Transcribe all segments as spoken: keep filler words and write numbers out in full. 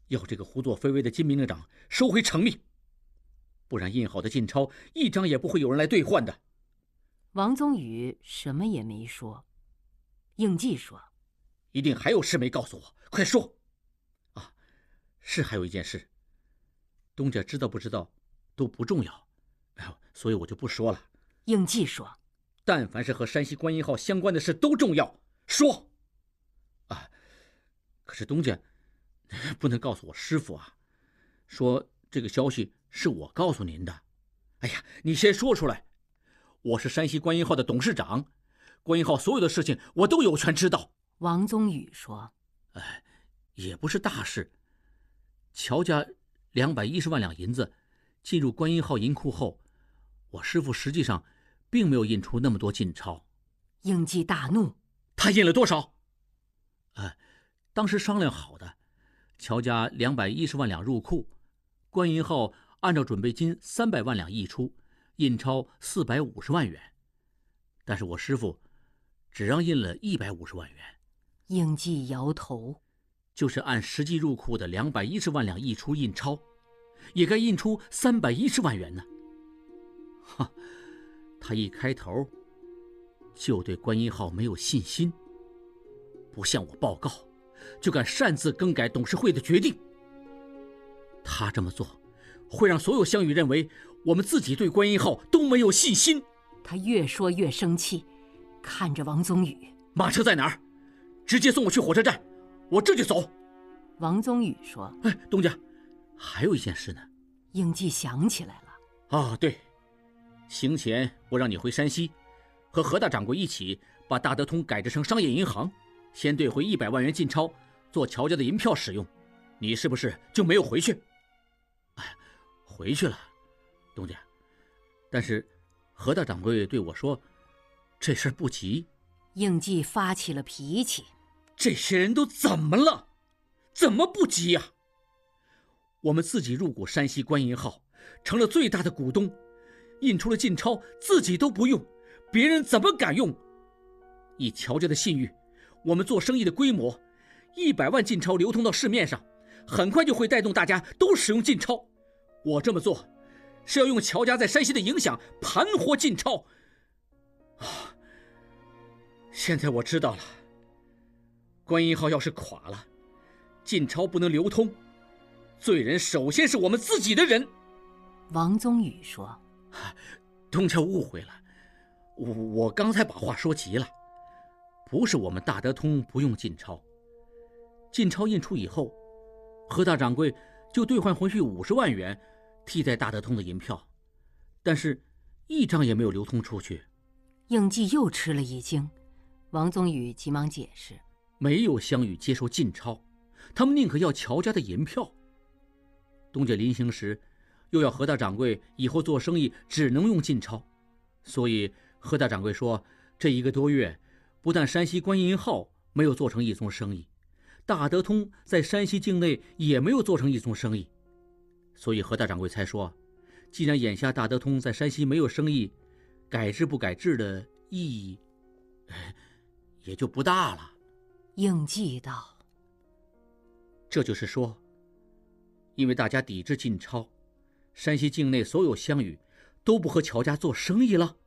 要这个胡作非为的金民令长收回成命，不然印好的进钞一张也不会有人来兑换的。 王宗宇什么也没说。应季说： 一定还有事没告诉我，快说。啊，是还有一件事，东家知道不知道都不重要，所以我就不说了。 应季说： 但凡是和山西观音号相关的事都重要，说。啊，可是东家不能告诉我师父啊，说这个消息是我告诉您的。哎呀，你先说出来。我是山西观音号的董事长，观音号所有的事情我都有权知道。 王宗宇说： 哎，也不是大事。乔家两百一十万两银子进入观音号银库后，我师父实际上并没有印出那么多进钞。 应季大怒： 他印了多少？呃，当时商量好的，乔家两百一十万两入库，观音号按照准备金三百万两溢出，印钞四百五十万元。但是我师父只让印了一百五十万元。 应季摇头： 就是按实际入库的两百一十万两溢出印钞，也该印出三百一十万元呢。哈，他一开头就对观音号没有信心，不向我报告，就敢擅自更改董事会的决定。他这么做会让所有乡宇认为我们自己对观音号都没有信心。 他越说越生气，看着王宗宇： 马车在哪儿？直接送我去火车站，我这就走。 王宗宇说： 哎，东家，还有一件事呢。 应季想起来了。 啊，对，行前我让你回山西，和何大掌柜一起把大德通改制成商业银行，先兑回一百万元进钞做乔家的银票使用，你是不是就没有回去？哎，回去了，东家。但是何大掌柜对我说，这事儿不急。 应季发起了脾气： 这些人都怎么了？怎么不急呀？我们自己入股山西观音号，成了最大的股东，印出了进钞，自己都不用，别人怎么敢用？以乔家的信誉，我们做生意的规模，一百万进钞流通到市面上，很快就会带动大家都使用进钞。我这么做，是要用乔家在山西的影响盘活进钞。啊，现在我知道了，观音号要是垮了，进钞不能流通，罪人首先是我们自己的人。 王宗宇说： 东家误会了，我我刚才把话说急了，不是我们大德通不用进钞，进钞印出以后，何大掌柜就兑换回去五十万元替代大德通的银票，但是一张也没有流通出去。 应季又吃了一惊，王宗宇急忙解释： 没有乡宇接受进钞，他们宁可要乔家的银票。东家临行时又要何大掌柜以后做生意只能用进钞，所以何大掌柜说，这一个多月不但山西观音号没有做成一宗生意，大德通在山西境内也没有做成一宗生意，所以何大掌柜才说，既然眼下大德通在山西没有生意，改制不改制的意义也就不大了。 应季道： 这就是说，因为大家抵制进钞，山西境内所有乡宇都不和乔家做生意了。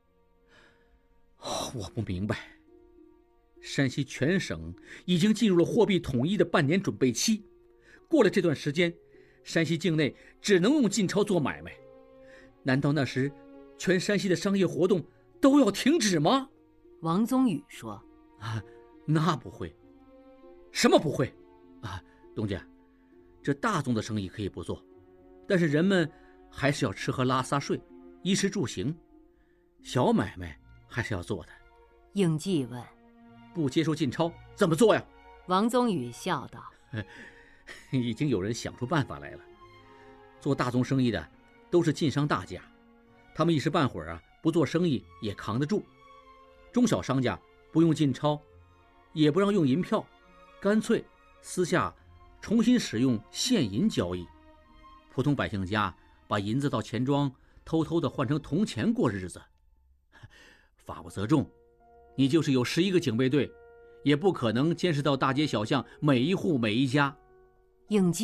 哦，我不明白，山西全省已经进入了货币统一的半年准备期，过了这段时间，山西境内只能用进钞做买卖，难道那时全山西的商业活动都要停止吗？ 王宗宇说： 啊，那不会。什么不会？啊，东家，这大宗的生意可以不做，但是人们还是要吃喝拉撒睡，衣食住行，小买卖还是要做的。 应季问： 不接受进钞怎么做呀？ 王宗宇笑道： 已经有人想出办法来了。做大宗生意的都是晋商大家，他们一时半会儿啊不做生意也扛得住。中小商家不用进钞，也不让用银票，干脆私下重新使用现银交易。普通百姓家把银子到钱庄偷偷地换成铜钱过日子。法不责众，你就是有十一个警备队，也不可能监视到大街小巷每一户每一家。 应季